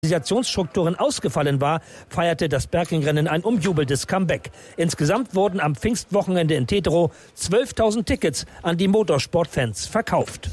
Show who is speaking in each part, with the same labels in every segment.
Speaker 1: Organisationsstrukturen ausgefallen war, feierte das Bergringrennen ein umjubeltes Comeback. Insgesamt wurden am Pfingstwochenende in Teterow 12.000 Tickets an die Motorsportfans verkauft.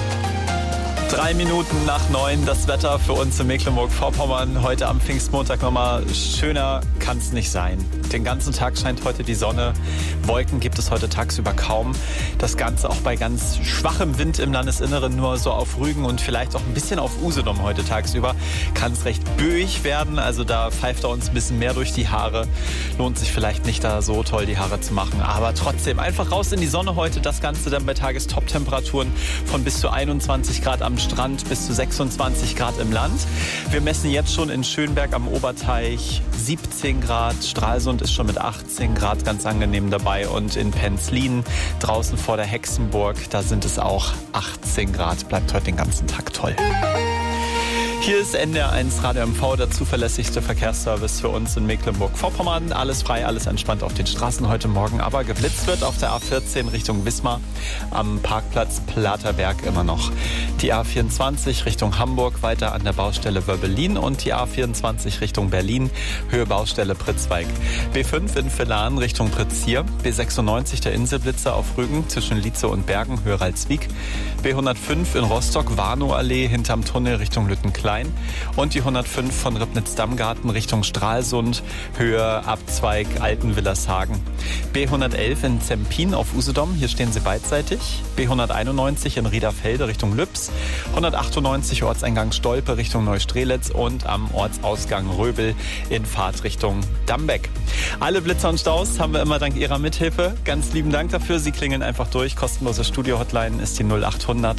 Speaker 2: 3 Minuten nach 9, das Wetter für uns in Mecklenburg-Vorpommern. Heute am Pfingstmontag nochmal schöner kann es nicht sein. Den ganzen Tag scheint heute die Sonne. Wolken gibt es heute tagsüber kaum. Das Ganze auch bei ganz schwachem Wind im Landesinneren, nur so auf Rügen und vielleicht auch ein bisschen auf Usedom heute tagsüber. Kann es recht böig werden, also da pfeift er uns ein bisschen mehr durch die Haare. Lohnt sich vielleicht nicht, da so toll die Haare zu machen, aber trotzdem einfach raus in die Sonne heute. Das Ganze dann bei Tagestop-Temperaturen von bis zu 21 Grad am Strand bis zu 26 Grad im Land. Wir messen jetzt schon in Schönberg am Oberteich 17 Grad. Stralsund ist schon mit 18 Grad ganz angenehm dabei. Und in Penzlin, draußen vor der Hexenburg, da sind es auch 18 Grad. Bleibt heute den ganzen Tag toll. Hier ist NDR1 Radio MV, der zuverlässigste Verkehrsservice für uns in Mecklenburg-Vorpommern. Alles frei, alles entspannt auf den Straßen heute Morgen. Aber geblitzt wird auf der A14 Richtung Wismar, am Parkplatz Platerberg immer noch. Die A24 Richtung Hamburg, weiter an der Baustelle Wöbbelin und die A24 Richtung Berlin, Höhe Baustelle Pritzweig. B5 in Villan Richtung Pritzsier, B96 der Inselblitzer auf Rügen zwischen Lietze und Bergen, Höhe Ralswiek, B105 in Rostock, Warnow-Allee hinterm Tunnel Richtung Lüttenklein und die 105 von Ribnitz-Dammgarten Richtung Stralsund, Höhe Abzweig Altenwillershagen. B111 in Zempin auf Usedom, hier stehen sie beidseitig. B191 in Riederfelde Richtung Lübs, 198 Ortseingang Stolpe Richtung Neustrelitz und am Ortsausgang Röbel in Fahrtrichtung Dambeck. Alle Blitzer und Staus haben wir immer dank Ihrer Mithilfe. Ganz lieben Dank dafür. Sie klingeln einfach durch. Kostenlose Studio-Hotline ist die 0800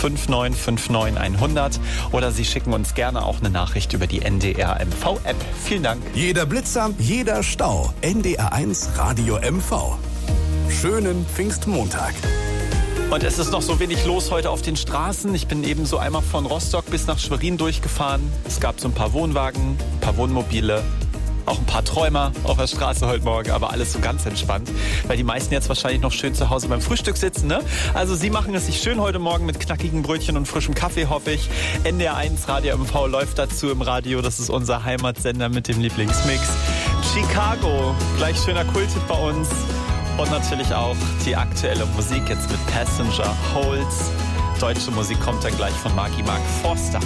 Speaker 2: 5959 100 oder Sie schicken uns gerne auch eine Nachricht über die NDR MV-App. Vielen Dank.
Speaker 3: Jeder Blitzer, jeder Stau. NDR1 Radio MV. Schönen Pfingstmontag.
Speaker 2: Und es ist noch so wenig los heute auf den Straßen. Ich bin eben so einmal von Rostock bis nach Schwerin durchgefahren. Es gab so ein paar Wohnwagen, ein paar Wohnmobile, auch ein paar Träumer auf der Straße heute Morgen, aber alles so ganz entspannt, weil die meisten jetzt wahrscheinlich noch schön zu Hause beim Frühstück sitzen, ne? Also Sie machen es sich schön heute Morgen mit knackigen Brötchen und frischem Kaffee, hoffe ich. NDR1 Radio MV läuft dazu im Radio. Das ist unser Heimatsender mit dem Lieblingsmix. Chicago, gleich schöner Kulthit bei uns. Und natürlich auch die aktuelle Musik jetzt mit Passenger, Holz. Deutsche Musik kommt dann gleich von Mark Forster.